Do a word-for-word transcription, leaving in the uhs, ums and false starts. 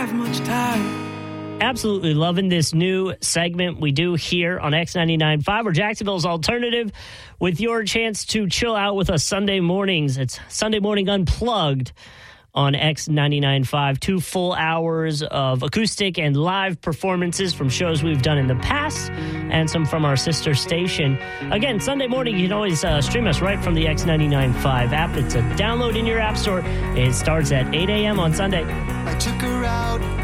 Have much time. Absolutely loving this new segment we do here on X ninety-nine point five, or Jacksonville's alternative, with your chance to chill out with us Sunday mornings. It's Sunday Morning Unplugged on X ninety-nine point five. Two full hours of acoustic and live performances from shows we've done in the past and some from our sister station. Again, Sunday morning, you can always uh, stream us right from the X ninety-nine point five app. It's a download in your app store. It starts at eight a.m. on Sunday. I took her out.